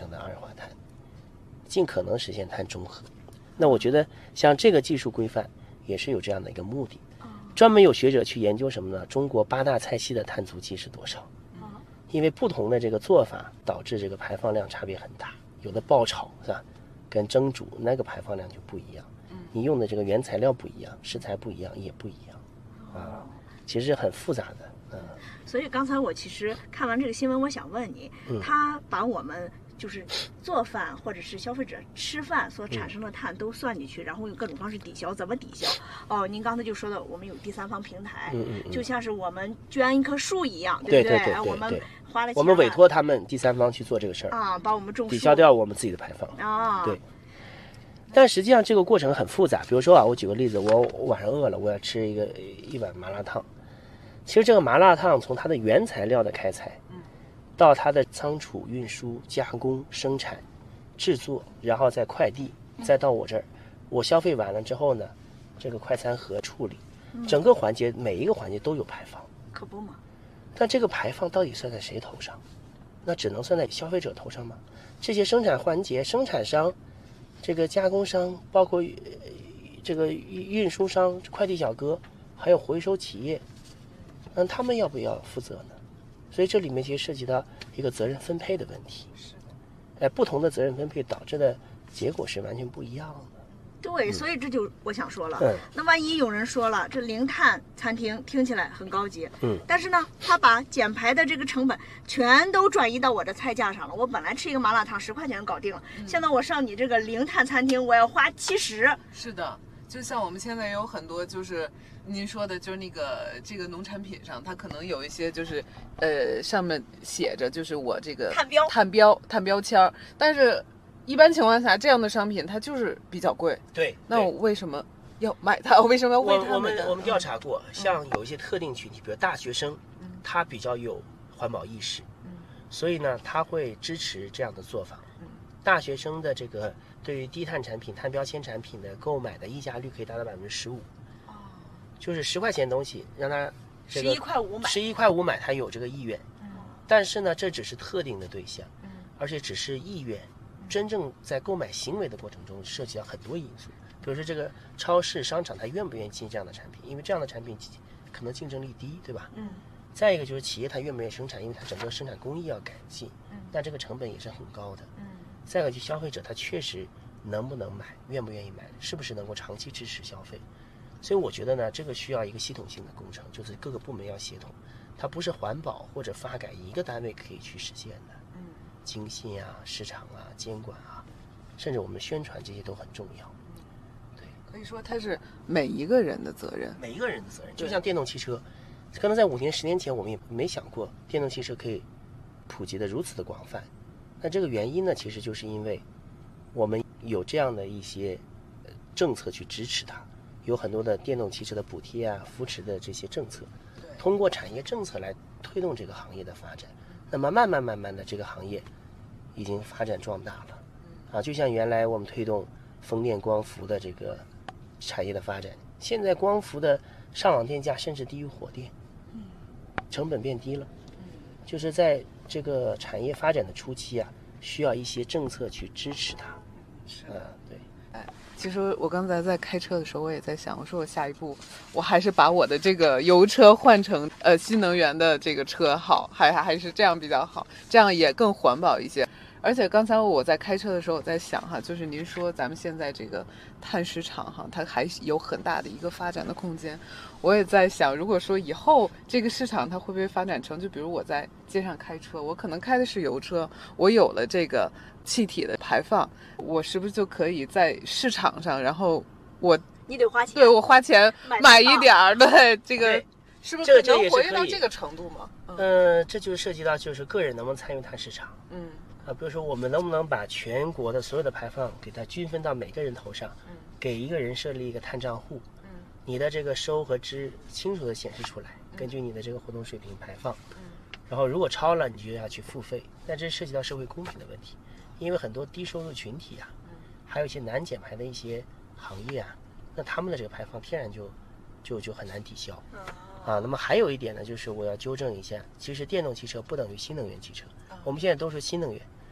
生的二氧化碳，尽可能实现碳中和。那我觉得像这个技术规范也是有这样的一个目的。专门有学者去研究什么呢？中国8大菜系的碳足迹是多少？因为不同的这个做法导致这个排放量差别很大，有的爆炒是吧，跟蒸煮那个排放量就不一样。你用的这个原材料不一样，食材不一样也不一样啊，其实很复杂的。 所以刚才我其实看完这个新闻，我想问你，他把我们就是做饭或者是消费者吃饭所产生的碳都算进去，然后用各种方式抵消，怎么抵消？您刚才就说的，我们有第三方平台，就像是我们捐一棵树一样，对不对？ 对， 我们花了钱， 我们委托他们第三方去做这个事儿啊，帮我们种树， 抵消掉我们自己的排放啊， 对。但实际上这个过程很复杂，比如说我举个例子，我晚上饿了，我要吃一碗麻辣烫。其实这个麻辣烫从它的原材料的开采，到它的仓储、运输、加工、生产、制作，然后再快递，再到我这儿，我消费完了之后呢，这个快餐盒处理，整个环节每一个环节都有排放， 可不嘛？ 但这个排放到底算在谁头上？那只能算在消费者头上吗？这些生产环节、生产商、这个加工商，包括这个运输商、快递小哥，还有回收企业，他们要不要负责呢？所以这里面其实涉及到一个责任分配的问题。不同的责任分配导致的结果是完全不一样的。 对，所以这就我想说了，那万一有人说了，这零碳餐厅听起来很高级，但是呢，他把减排的这个成本全都转移到我的菜价上了。我本来吃一个麻辣烫10块钱搞定了，现在我上你这个零碳餐厅，我要花70。 是的，就像我们现在有很多就是您说的，就是这个农产品上，它可能有一些就是上面写着就是我这个碳标签，但是一般情况下，这样的商品它就是比较贵。 对， 那我为什么要买它？我为什么要为它买它？ 我们调查过，像有一些特定群体，比如大学生，他比较有环保意识，所以呢，他会支持这样的做法。大学生的这个对于低碳产品、碳标签产品的购买的溢价率可以达到15%。就是10块钱的东西，让他 11块5买 ，11块5买，他有这个意愿。但是呢，这只是特定的对象，而且只是意愿。真正在购买行为的过程中，涉及到很多因素，比如说这个超市、商场，他愿不愿意进这样的产品？因为这样的产品可能竞争力低，对吧？再一个就是企业它愿不愿意生产，因为它整个生产工艺要改进，那这个成本也是很高的。再一个就消费者他确实能不能买，愿不愿意买，是不是能够长期支持消费？所以我觉得呢，这个需要一个系统性的工程，就是各个部门要协同，它不是环保或者发改一个单位可以去实现的。经信啊、市场啊、监管啊，甚至我们宣传这些都很重要。对， 可以说它是每一个人的责任， 每一个人的责任。就像电动汽车，可能在5年、10年前，我们也没想过电动汽车可以普及的如此的广泛。那这个原因呢，其实就是因为我们有这样的一些政策去支持它，有很多的电动汽车的补贴啊、扶持的这些政策，通过产业政策来推动这个行业的发展。那么慢慢的，这个行业已经发展壮大了，就像原来我们推动风电、光伏的这个产业的发展，现在光伏的上网电价甚至低于火电，成本变低了，就是在这个产业发展的初期啊，需要一些政策去支持它，对。 其实我刚才在开车的时候，我也在想，我说我下一步我还是把我的这个油车换成新能源的这个车好，还是这样比较好，这样也更环保一些。而且刚才我在开车的时候，我在想哈，就是您说咱们现在这个碳市场哈，它还有很大的一个发展的空间。我也在想，如果说以后这个市场它会不会发展成，就比如我在街上开车，我可能开的是油车，我有了这个气体的排放，我是不是就可以在市场上，然后你得花钱， 对，我花钱买一点儿，对，这个是不是能活跃到这个程度吗？ 这就涉及到就是个人能不能参与碳市场，比如说我们能不能把全国的所有的排放给它均分到每个人头上，给一个人设立一个碳账户，你的这个收和支清楚的显示出来，根据你的这个活动水平排放，然后如果超了你就要去付费，但这涉及到社会公平的问题，因为很多低收入群体啊，还有一些难减排的一些行业啊，那他们的这个排放天然就很难抵消那么还有一点呢，就是我要纠正一下，其实电动汽车不等于新能源汽车，我们现在都是新能源。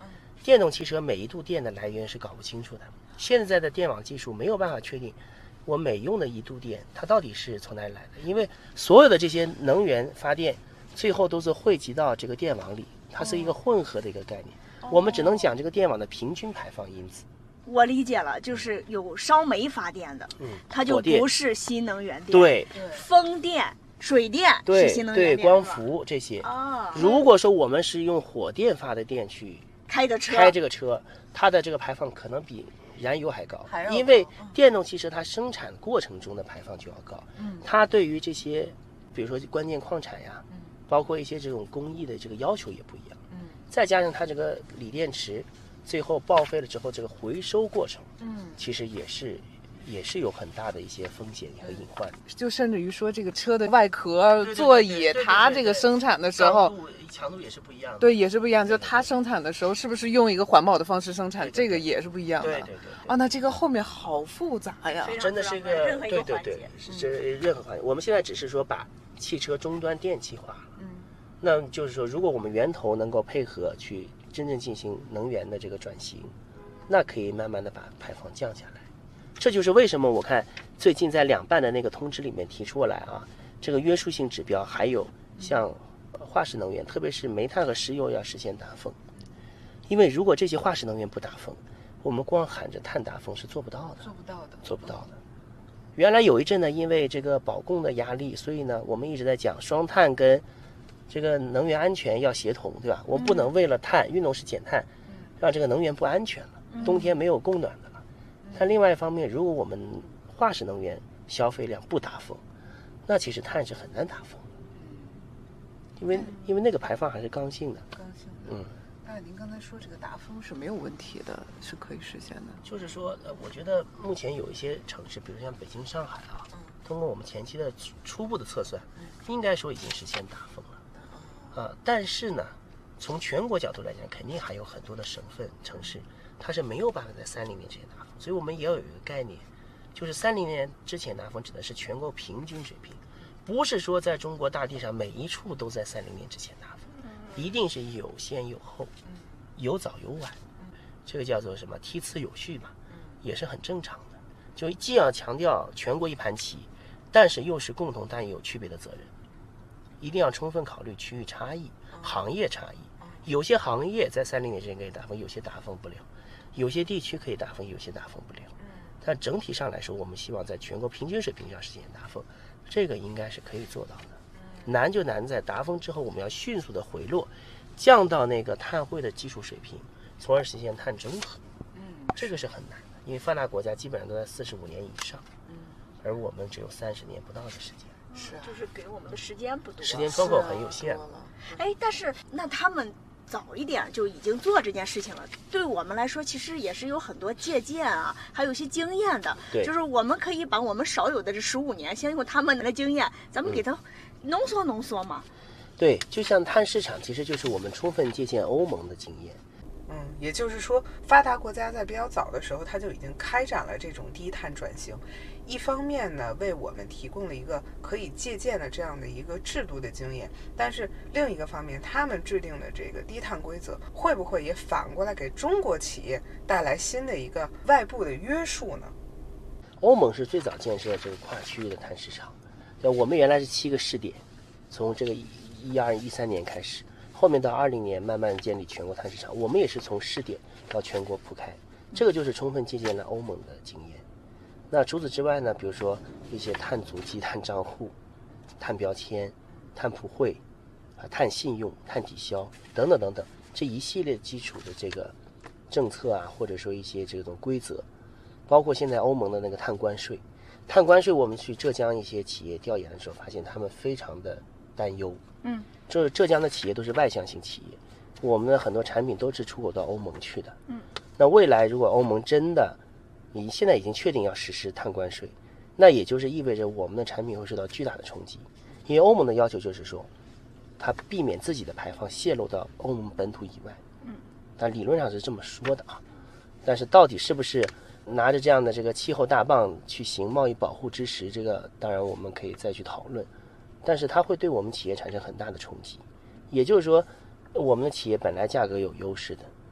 电动汽车每一度电的来源是搞不清楚的，现在的电网技术没有办法确定我每用的一度电它到底是从哪里来的，因为所有的这些能源发电最后都是汇集到这个电网里，它是一个混合的一个概念，我们只能讲这个电网的平均排放因子。 我理解了，就是有烧煤发电的，它就不是新能源电。 对， 风电、水电是新能源电， 对，光伏这些。如果说我们是用火电发的电去开这个车，它的这个排放可能比燃油还高，因为电动汽车它生产过程中的排放就要高。它对于这些，比如说关键矿产呀，包括一些这种工艺的这个要求也不一样。再加上它这个锂电池。最后报废了之后，这个回收过程，其实也是有很大的一些风险和隐患。 就甚至于说，这个车的外壳、座椅，它这个生产的时候， 强度也是不一样的。 对，也是不一样。就它生产的时候，是不是用一个环保的方式生产，这个也是不一样的。 对。 那这个后面好复杂呀， 真的是一个对，是任何环节。我们现在只是说把汽车终端电气化，那就是说，如果我们源头能够配合去。真正进行能源的这个转型，那可以慢慢的把排放降下来。这就是为什么我看最近在两办的那个通知里面提出来啊，这个约束性指标还有像化石能源，特别是煤炭和石油要实现达峰。因为如果这些化石能源不达峰，我们光喊着碳达峰是做不到的。做不到的。原来有一阵呢，因为这个保供的压力，所以呢，我们一直在讲双碳跟这个能源安全要协同，对吧？我们不能为了碳运动式减碳，让这个能源不安全了，冬天没有供暖的了。但另外一方面，如果我们化石能源消费量不达峰，那其实碳是很难达峰的，因为那个排放还是刚性的。 但您刚才说这个达峰是没有问题的，是可以实现的。 就是说，我觉得目前有一些城市，比如像北京、上海啊，通过我们前期的初步的测算，应该说已经实现达峰了。但是呢，从全国角度来讲，肯定还有很多的省份、城市，它是没有办法在30年之前达峰。所以我们也要有一个概念，就是30年之前达峰指的是全国平均水平，不是说在中国大地上每一处都在30年之前达峰，一定是有先有后，有早有晚，这个叫做什么梯次有序嘛，也是很正常的。就既要强调全国一盘棋，但是又是共同担有区别的责任。一定要充分考虑区域差异、行业差异。有些行业在30年之前可以达峰，有些达峰不了；有些地区可以达峰，有些达峰不了。但整体上来说，我们希望在全国平均水平上实现达峰，这个应该是可以做到的。难就难在达峰之后，我们要迅速的回落，降到那个碳汇的基础水平，从而实现碳中和。这个是很难的，因为发达国家基本上都在45年以上，而我们只有30年不到的时间。 就是给我们的时间不多， 时间窗口很有限。 但是那他们早一点就已经做这件事情了，对我们来说其实也是有很多借鉴啊，还有一些经验的。就是我们可以把我们少有的这15年，先用他们的经验，咱们给它浓缩嘛。 对，就像碳市场，其实就是我们充分借鉴欧盟的经验。 也就是说，发达国家在比较早的时候，它就已经开展了这种低碳转型。一方面呢，为我们提供了一个可以借鉴的这样的一个制度的经验，但是另一个方面，他们制定的这个低碳规则，会不会也反过来给中国企业带来新的一个外部的约束呢？ 欧盟是最早建设这个跨区域的碳市场，我们原来是7个试点，从这个12、13年开始。后面到20年慢慢建立全国碳市场，我们也是从试点到全国铺开，这个就是充分借鉴了欧盟的经验。那除此之外呢，比如说一些碳足迹、碳账户、碳标签、碳普惠、碳信用、碳抵消等等等等，这一系列基础的这个政策啊，或者说一些这种规则，包括现在欧盟的那个碳关税。碳关税我们去浙江一些企业调研的时候，发现他们非常的担忧。这浙江的企业都是外向型企业，我们的很多产品都是出口到欧盟去的。那未来如果欧盟真的，你现在已经确定要实施碳关税，那也就是意味着我们的产品会受到巨大的冲击，因为欧盟的要求就是说，它避免自己的排放泄露到欧盟本土以外。但理论上是这么说的啊，但是到底是不是拿着这样的这个气候大棒去行贸易保护之实，这个当然我们可以再去讨论。但是它会对我们企业产生很大的冲击，也就是说，我们的企业本来价格有优势的，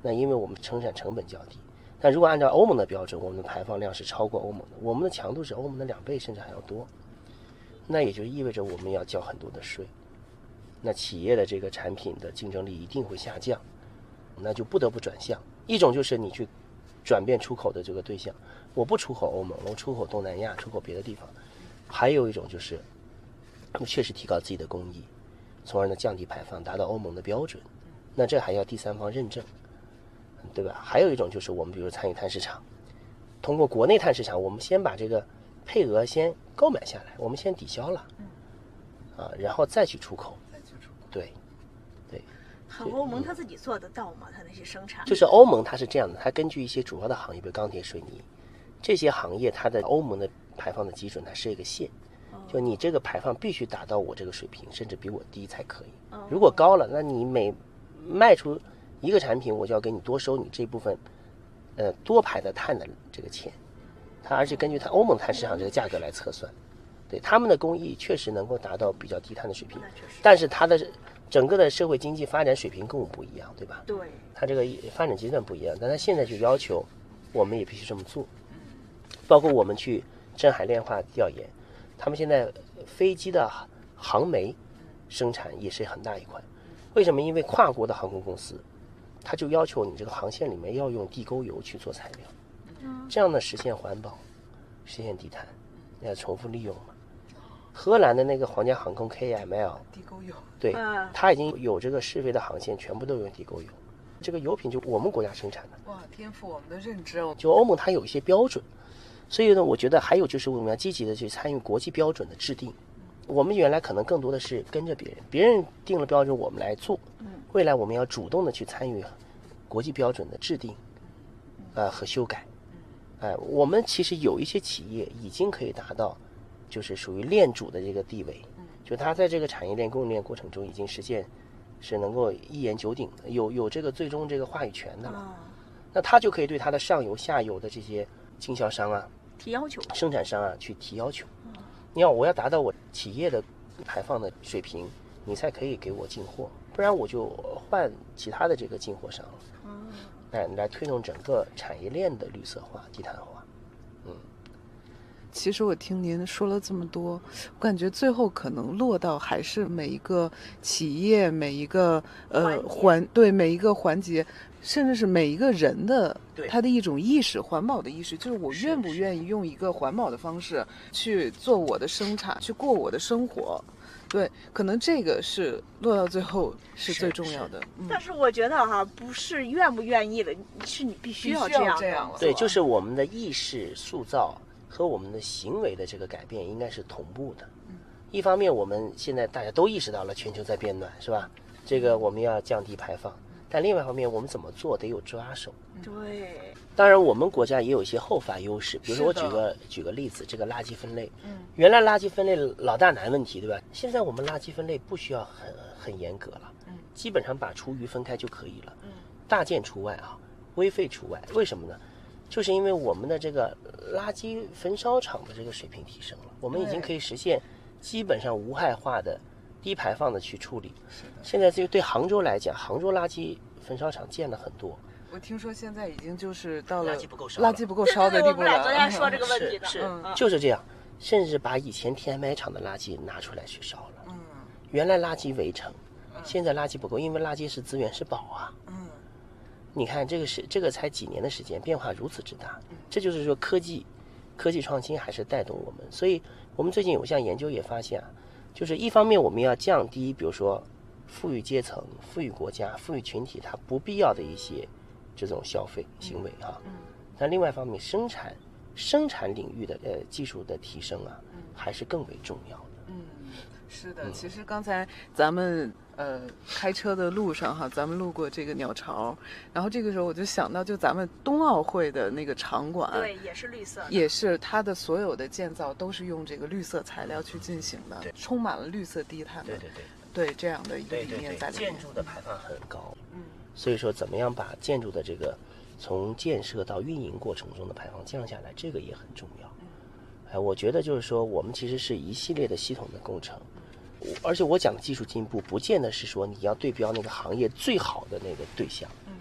那因为我们生产成本较低。但如果按照欧盟的标准，我们的排放量是超过欧盟的，我们的强度是欧盟的2倍甚至还要多，那也就意味着我们要交很多的税，那企业的这个产品的竞争力一定会下降，那就不得不转向。一种就是你去转变出口的这个对象，我不出口欧盟，我出口东南亚，出口别的地方。还有一种就是确实提高自己的工艺，从而呢降低排放，达到欧盟的标准，那这还要第三方认证，对吧？还有一种就是我们比如参与碳市场，通过国内碳市场，我们先把这个配额先购买下来，我们先抵消了，然后再去出口。对，对。 欧盟它自己做得到吗？它那些生产？ 就是欧盟它是这样的，它根据一些主要的行业，比如钢铁、水泥这些行业，它的欧盟的排放的基准它是一个线，就你这个排放必须达到我这个水平，甚至比我低才可以。如果高了，那你每卖出一个产品，我就要给你多收你这部分多排的碳的这个钱。它而且根据它欧盟碳市场这个价格来测算，对他们的工艺确实能够达到比较低碳的水平，但是它的整个的社会经济发展水平跟我们不一样，对吧？ 对， 它这个发展阶段不一样，但它现在就要求我们也必须这么做。包括我们去深海炼化调研，他们现在飞机的航煤生产也是很大一块。为什么？因为跨国的航空公司，它就要求你这个航线里面要用地沟油去做材料，这样呢实现环保，实现低碳，要重复利用嘛。荷兰的那个皇家航空 KML 地沟油， 对，它已经有这个试飞的航线全部都用地沟油，这个油品就我们国家生产的。 哇，颠覆我们的认知哦。 就欧盟它有一些标准，所以呢，我觉得还有就是我们要积极的去参与国际标准的制定。我们原来可能更多的是跟着别人，别人定了标准我们来做，未来我们要主动的去参与国际标准的制定，和修改。我们其实有一些企业已经可以达到，就是属于链主的这个地位，就他在这个产业链供应链过程中已经实现是能够一言九鼎的，有这个最终这个话语权的了。那他就可以对他的上游下游的这些经销商啊提要求， 生产商啊去提要求。你要我要达到我企业的排放的水平，你才可以给我进货，不然我就换其他的这个进货商了。来推动整个产业链的绿色化、低碳化。 其实我听您说了这么多，我感觉最后可能落到还是每一个企业、每一个每一个环节，甚至是每一个人的他的一种意识，环保的意识，就是我愿不愿意用一个环保的方式去做我的生产，去过我的生活。对，可能这个是落到最后是最重要的。 但是我觉得不是愿不愿意的，是你必须要这样。 对，就是我们的意识塑造和我们的行为的这个改变应该是同步的。一方面我们现在大家都意识到了全球在变暖，是吧？这个我们要降低排放，但另外一方面我们怎么做得有抓手。 对， 当然我们国家也有一些后发优势，比如说我举个例子，这个垃圾分类，原来垃圾分类老大难问题，对吧？现在我们垃圾分类不需要很严格了，基本上把厨余分开就可以了，大件除外微废除外。为什么呢？就是因为我们的这个垃圾焚烧厂的这个水平提升了，我们已经可以实现基本上无害化的低排放的去处理。现在就对杭州来讲，杭州垃圾焚烧厂建了很多。 我听说现在已经就是到了垃圾不够烧的地步了。 我们俩昨天说这个问题的， 就是这样，甚至把以前TMI厂的垃圾拿出来去烧了。原来垃圾围城，现在垃圾不够，因为垃圾是资源是宝啊。你看这个才几年的时间，变化如此之大。这就是说科技创新还是带动我们。所以我们最近有项研究也发现就是一方面我们要降低，比如说富裕阶层、富裕国家、富裕群体它不必要的一些这种消费行为但另外一方面生产领域的技术的提升还是更为重要的。 是的，其实刚才咱们开车的路上咱们路过这个鸟巢，然后这个时候我就想到，就咱们冬奥会的那个场馆， 对，也是绿色的， 也是它的所有的建造都是用这个绿色材料去进行的，充满了绿色低碳的，对这样的一个理念在里面。 建筑的排放很高，所以说怎么样把建筑的这个从建设到运营过程中的排放降下来，这个也很重要。我觉得就是说我们其实是一系列的系统的工程，而且我讲的技术进步不见得是说你要对标那个行业最好的那个对象，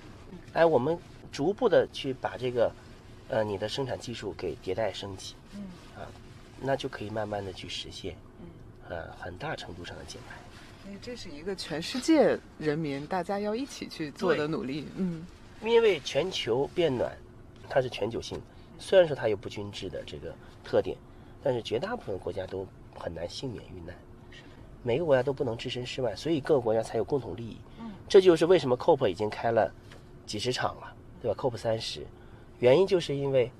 哎，我们逐步的去把这个你的生产技术给迭代升级，那就可以慢慢的去实现，很大程度上的减排。 所以这是一个全世界人民大家要一起去做的努力。 因为全球变暖，它是全球性的，虽然说它有不均质的这个特点，但是绝大部分国家都很难幸免遇难。每个国家都不能置身事外，所以各个国家才有共同利益。这就是为什么 COP 已经开了几十场了，对吧 ？COP30，原因就是因为，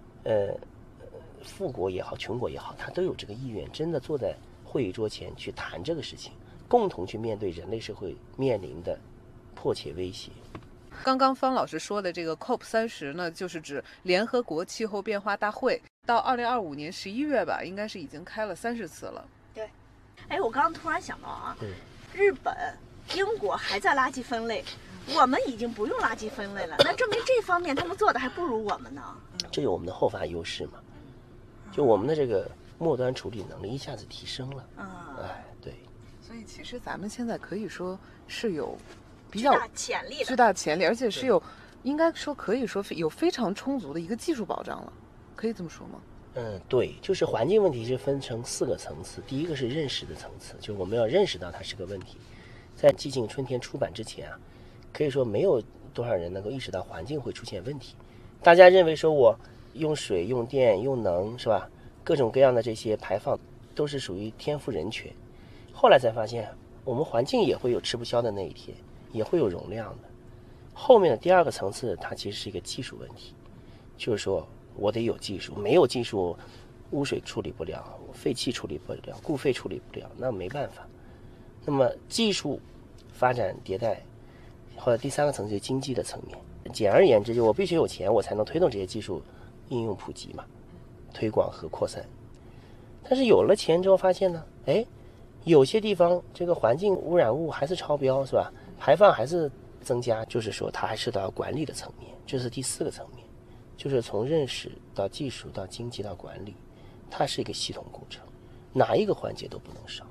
富国也好，穷国也好，他都有这个意愿，真的坐在会议桌前去谈这个事情，共同去面对人类社会面临的迫切威胁。 刚刚方老师说的这个 COP30呢，就是指联合国气候变化大会，到2025年11月吧，应该是已经开了30次了。 对，哎，我刚刚突然想到啊，日本、英国还在垃圾分类，我们已经不用垃圾分类了，那证明这方面他们做的还不如我们呢。 这有我们的后发优势嘛？就我们的这个末端处理能力一下子提升了。哎，对。 所以其实咱们现在可以说是有比较巨大潜力的， 巨大潜力，而且是有，应该说可以说有非常充足的一个技术保障了，可以这么说吗？ 对，就是环境问题是分成4个层次。第一个是认识的层次，就我们要认识到它是个问题。在《寂静春天》出版之前啊，可以说没有多少人能够意识到环境会出现问题。大家认为说我用水、用电、用能，是吧？各种各样的这些排放都是属于天赋人权。后来才发现，我们环境也会有吃不消的那一天，也会有容量的。后面的第2个层次，它其实是一个技术问题，就是说我得有技术，没有技术，污水处理不了，废气处理不了，固废处理不了，那没办法。那么技术发展迭代，或者第3个层次就是经济的层面。简而言之，就我必须有钱，我才能推动这些技术应用普及嘛，推广和扩散。但是有了钱之后发现呢，有些地方这个环境污染物还是超标，是吧？排放还是增加，就是说它还是到管理的层面，这是第4个层面，就是从认识到技术到经济到管理，它是一个系统工程，哪一个环节都不能少。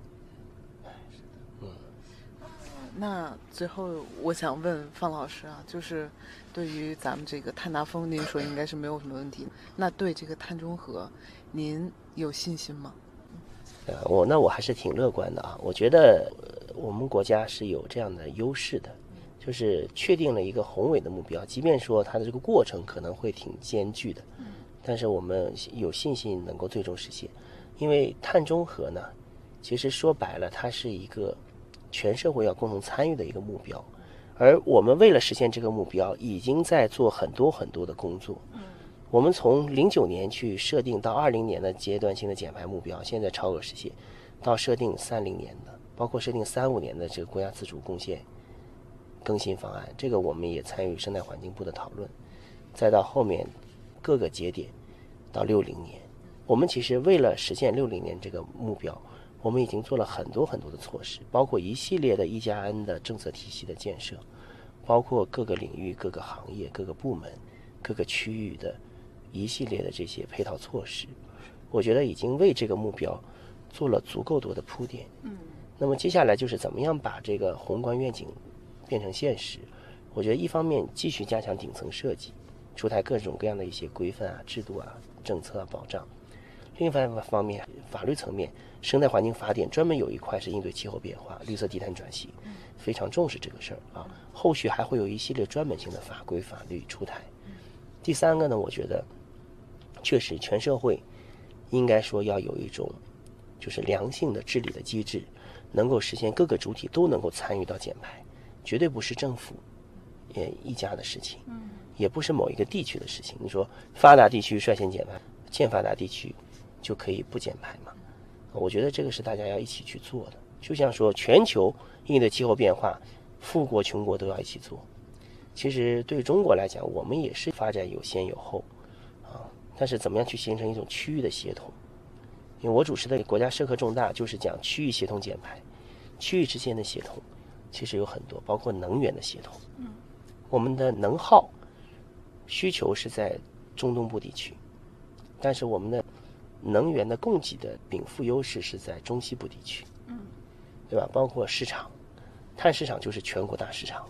那最后我想问方老师啊，就是对于咱们这个碳达峰，您说应该是没有什么问题，那对这个碳中和，您有信心吗？ 我还是挺乐观的啊。我觉得我们国家是有这样的优势的，就是确定了一个宏伟的目标，即便说它的这个过程可能会挺艰巨的，但是我们有信心能够最终实现。因为碳中和呢，其实说白了，它是一个全社会要共同参与的一个目标，而我们为了实现这个目标，已经在做很多很多的工作。我们从09年去设定到20年的阶段性的减排目标，现在超额实现，到设定30年的，包括设定35年的这个国家自主贡献更新方案，这个我们也参与生态环境部的讨论，再到后面各个节点到60年，我们其实为了实现60年这个目标，我们已经做了很多很多的措施，包括一系列的1+N 的政策体系的建设，包括各个领域、各个行业、各个部门、各个区域的一系列的这些配套措施，我觉得已经为这个目标做了足够多的铺垫。那么接下来就是怎么样把这个宏观愿景变成现实。我觉得一方面继续加强顶层设计，出台各种各样的一些规范啊、制度啊、政策啊保障。另一方面，法律层面，生态环境法典专门有一块是应对气候变化、绿色低碳转型，非常重视这个事儿啊。后续还会有一系列专门性的法规法律出台。第3个呢，我觉得确实全社会应该说要有一种就是良性的治理的机制，能够实现各个主体都能够参与到减排，绝对不是政府一家的事情，也不是某一个地区的事情。你说发达地区率先减排，欠发达地区就可以不减排吗？我觉得这个是大家要一起去做的。就像说全球应对气候变化，富国穷国都要一起做。其实对中国来讲，我们也是发展有先有后啊，但是怎么样去形成一种区域的协同？因为我主持的国家社科重大就是讲区域协同减排，区域之间的协同其实有很多，包括能源的协同。我们的能耗需求是在中东部地区，但是我们的能源的供给的禀赋优势是在中西部地区，对吧？包括市场，碳市场就是全国大市场了，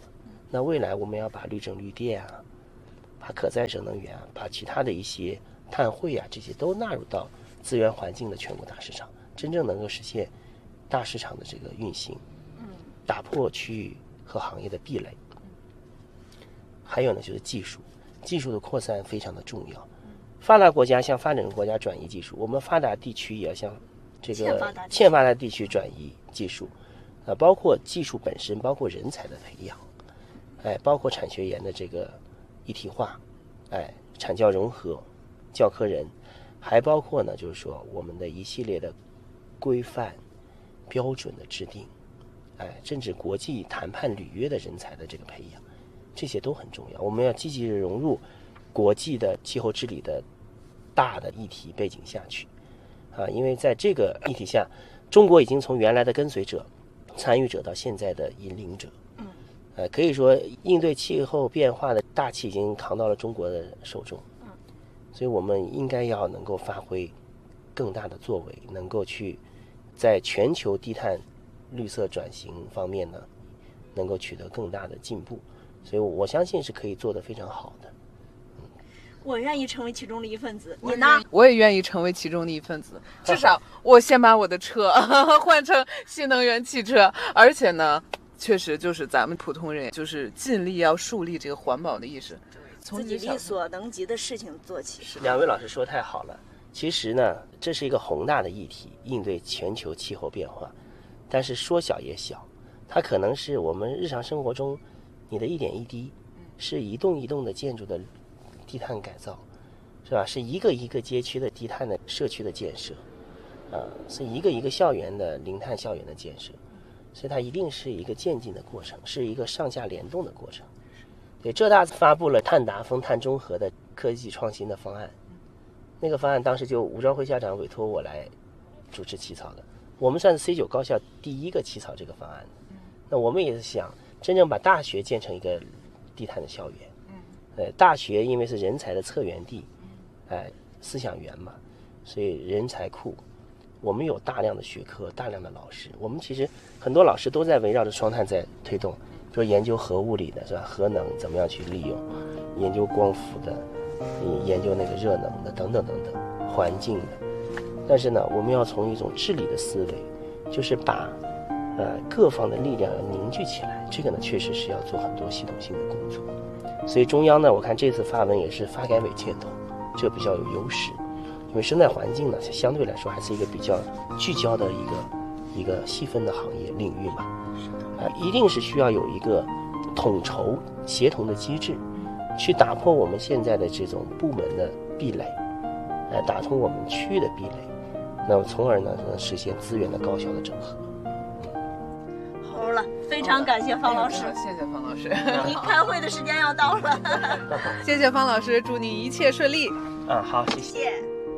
那未来我们要把绿政绿电啊，把可再生能源啊，把其他的一些碳汇啊，这些都纳入到资源环境的全国大市场，真正能够实现大市场的这个运行，打破区域和行业的壁垒。还有呢，就是技术的扩散非常的重要。发达国家向发展中国家转移技术，我们发达地区也要向这个欠发达地区转移技术，包括技术本身，包括人才的培养，包括产学研的这个一体化，产教融合，教科人，还包括呢，就是说我们的一系列的规范标准的制定，甚至国际谈判履约的人才的这个培养，这些都很重要。我们要积极地融入国际的气候治理的大的议题背景下去，因为在这个议题下，中国已经从原来的跟随者、参与者到现在的引领者，可以说应对气候变化的大旗已经扛到了中国的手中，所以我们应该要能够发挥更大的作为，能够去在全球低碳绿色转型方面呢，能够取得更大的进步，所以我相信是可以做得非常好的。 我愿意成为其中的一份子，你呢？ 我也愿意成为其中的一份子，至少我先把我的车换成新能源汽车，而且呢，确实就是咱们普通人就是尽力要树立这个环保的意识，从自己力所能及的事情做起。 两位老师说太好了，其实呢，这是一个宏大的议题，应对全球气候变化，但是说小也小，它可能是我们日常生活中你的一点一滴，是一栋一栋的建筑的低碳改造，是吧？是一个一个街区的低碳的社区的建设，是一个一个校园的零碳校园的建设，所以它一定是一个渐进的过程，是一个上下联动的过程。对，浙大发布了碳达峰、碳中和的科技创新的方案，那个方案当时就吴朝辉校长委托我来主持起草的，我们算是 C9 高校第一个起草这个方案的。那我们也是想真正把大学建成一个低碳的校园。大学因为是人才的策源地，思想园嘛，所以人才库，我们有大量的学科，大量的老师，我们其实很多老师都在围绕着双碳在推动，比如研究核物理的是吧？核能怎么样去利用，研究光伏的，研究那个热能的等等等等，环境的。但是呢，我们要从一种治理的思维，就是把各方的力量要凝聚起来，这个呢确实是要做很多系统性的工作。所以中央呢，我看这次发文也是发改委牵头，这比较有优势，因为生态环境呢相对来说还是一个比较聚焦的一个细分的行业领域嘛，一定是需要有一个统筹协同的机制，去打破我们现在的这种部门的壁垒，打通我们区域的壁垒，那么从而呢能实现资源的高效的整合。 好了，非常感谢方老师， 谢谢方老师， 你开会的时间要到了， 谢谢方老师，祝你一切顺利。 好，谢谢。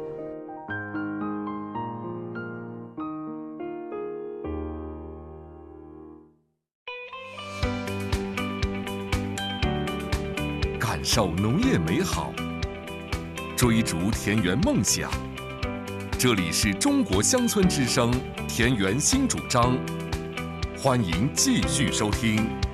感受农业美好，追逐田园梦想。这里是中国乡村之声田园新主张，欢迎继续收听。